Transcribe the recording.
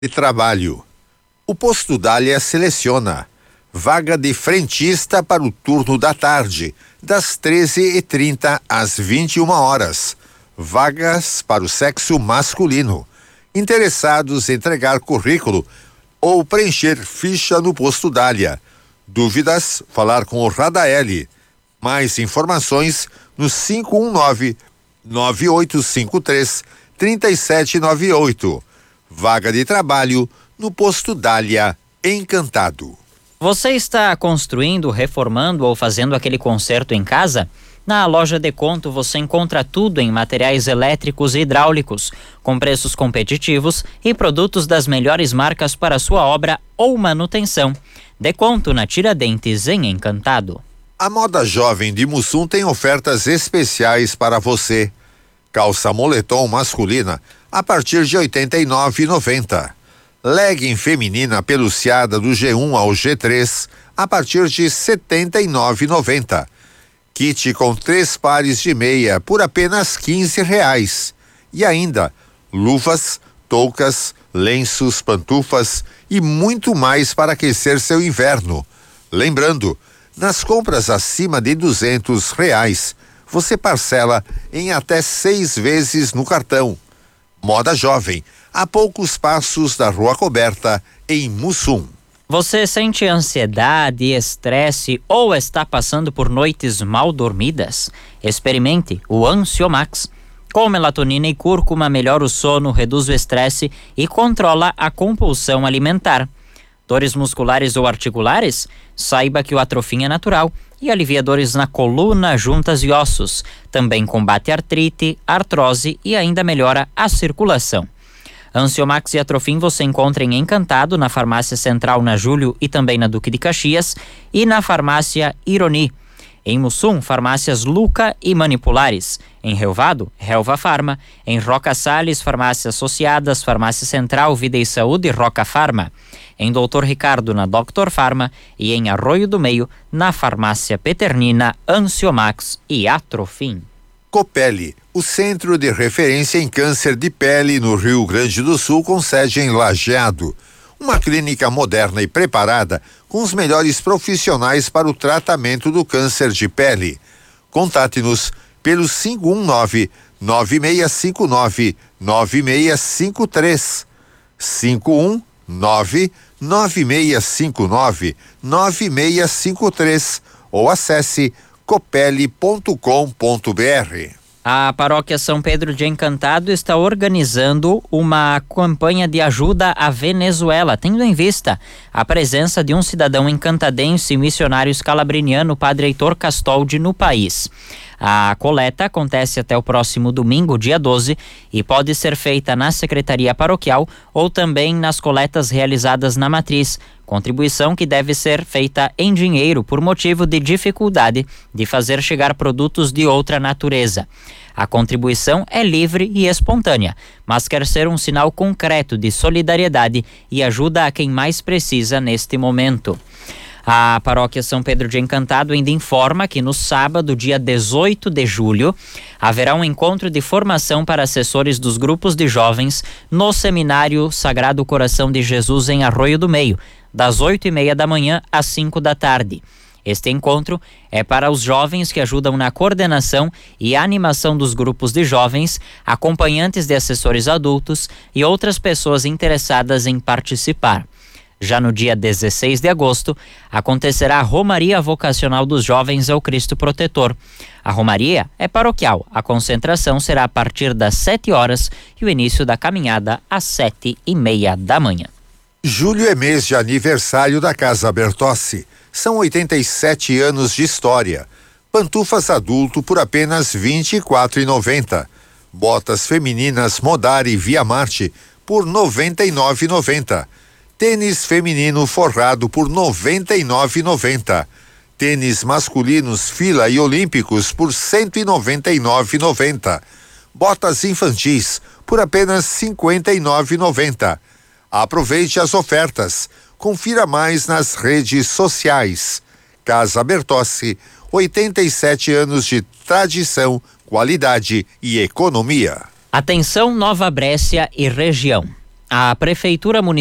de trabalho. O posto Dália seleciona vaga de frentista para o turno da tarde, das 13h30 às 21h. Vagas para o sexo masculino. Interessados em entregar currículo ou preencher ficha no posto Dália. Dúvidas? Falar com o Radaeli. Mais informações no 519-9853-3798. Vaga de trabalho no posto Dália, Encantado. Você está construindo, reformando ou fazendo aquele conserto em casa? Na loja Deconto você encontra tudo em materiais elétricos e hidráulicos, com preços competitivos e produtos das melhores marcas para sua obra ou manutenção. Deconto na Tiradentes, em Encantado. A Moda Jovem de Mussum tem ofertas especiais para você. Calça moletom masculina a partir de R$ 89,90. Legging feminina peluciada do G1 ao G3 a partir de R$ 79,90. Kit com 3 pares de meia por apenas R$ 15. E ainda luvas, toucas, lenços, pantufas e muito mais para aquecer seu inverno. Lembrando, nas compras acima de R$ 200, você parcela em até 6 vezes no cartão. Moda Jovem, a poucos passos da Rua Coberta, em Mussum. Você sente ansiedade, estresse ou está passando por noites mal dormidas? Experimente o Ansiomax. Com melatonina e cúrcuma melhora o sono, reduz o estresse e controla a compulsão alimentar. Dores musculares ou articulares? Saiba que o Atrofin é natural e alivia dores na coluna, juntas e ossos. Também combate artrite, artrose e ainda melhora a circulação. Ansiomax e Atrofin você encontra em Encantado, na Farmácia Central na Júlio e também na Duque de Caxias e na Farmácia Ironi. Em Mussum, farmácias Luca e Manipulares. Em Relvado, Relva Farma. Em Roca Salles, farmácias associadas, Farmácia Central, Vida e Saúde e Roca Farma. Em Doutor Ricardo, na Doctor Farma. E em Arroio do Meio, na Farmácia Peternina, Ansiomax e Atrofin. Copele, o centro de referência em câncer de pele no Rio Grande do Sul, com sede em Lajeado. Uma clínica moderna e preparada com os melhores profissionais para o tratamento do câncer de pele. Contate-nos pelo 519-9659-9653. 519-9659-9653 ou acesse copele.com.br. A Paróquia São Pedro de Encantado está organizando uma campanha de ajuda à Venezuela, tendo em vista a presença de um cidadão encantadense e missionário escalabriniano, Padre Heitor Castoldi, no país. A coleta acontece até o próximo domingo, dia 12, e pode ser feita na Secretaria Paroquial ou também nas coletas realizadas na Matriz. Contribuição que deve ser feita em dinheiro por motivo de dificuldade de fazer chegar produtos de outra natureza. A contribuição é livre e espontânea, mas quer ser um sinal concreto de solidariedade e ajuda a quem mais precisa neste momento. A Paróquia São Pedro de Encantado ainda informa que no sábado, dia 18 de julho, haverá um encontro de formação para assessores dos grupos de jovens no Seminário Sagrado Coração de Jesus em Arroio do Meio, das 8h30 da manhã às 5 da tarde. Este encontro é para os jovens que ajudam na coordenação e animação dos grupos de jovens, acompanhantes de assessores adultos e outras pessoas interessadas em participar. Já no dia 16 de agosto, acontecerá a Romaria Vocacional dos Jovens ao Cristo Protetor. A Romaria é paroquial. A concentração será a partir das 7h e o início da caminhada às 7h30 da manhã. Julho é mês de aniversário da Casa Bertossi. São 87 anos de história. Pantufas adulto por apenas R$ 24,90. Botas femininas Modari Via Marte por R$ 99,90. Tênis feminino forrado por R$ 99,90. Tênis masculinos Fila e Olímpicos por R$ 199,90. Botas infantis por apenas R$ 59,90. Aproveite as ofertas. Confira mais nas redes sociais. Casa Bertossi, 87 anos de tradição, qualidade e economia. Atenção Nova Brécia e região. A Prefeitura Municipal